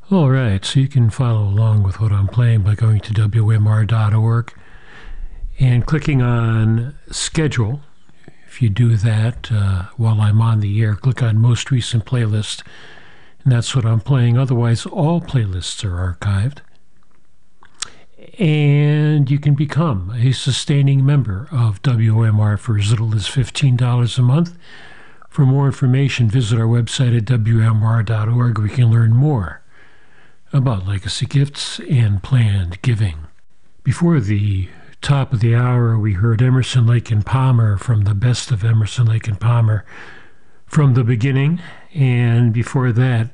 All right, so you can follow along with what I'm playing by going to WMR.org and clicking on Schedule. If you do that while I'm on the air, click on Most Recent Playlist, and that's what I'm playing. Otherwise, all playlists are archived. And you can become a sustaining member of WMR for as little as $15 a month. For more information, visit our website at WMR.org, where you can learn more about legacy gifts and planned giving. Before the top of the hour, we heard Emerson, Lake and Palmer from the best of Emerson, Lake and Palmer from the beginning. And before that,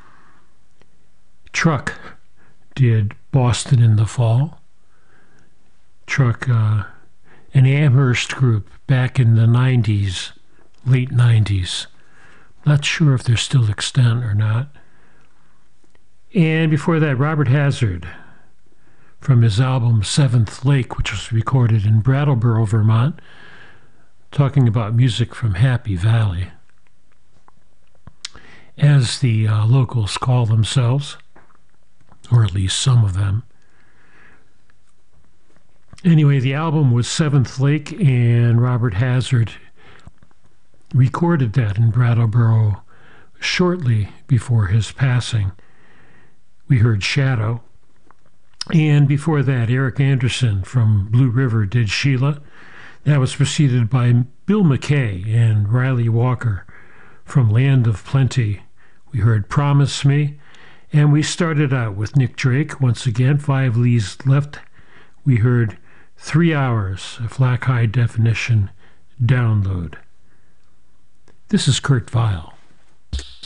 Truck did Boston in the Fall. Truck, an Amherst group back in the 90s, late 90s. Not sure if they're still extant or not. And before that, Robert Hazard from his album Seventh Lake, which was recorded in Brattleboro, Vermont, talking about music from Happy Valley, as the locals call themselves, or at least some of them. Anyway, the album was Seventh Lake, and Robert Hazard recorded that in Brattleboro shortly before his passing. We heard Shadow. And before that, Eric Anderson from Blue River did Sheila. That was preceded by Bill McKay and Riley Walker from Land of Plenty. We heard Promise Me. And we started out with Nick Drake. Once again, 5 Leaves Left. We heard 3 Hours, a FLAC high definition download. This is Kurt Vile.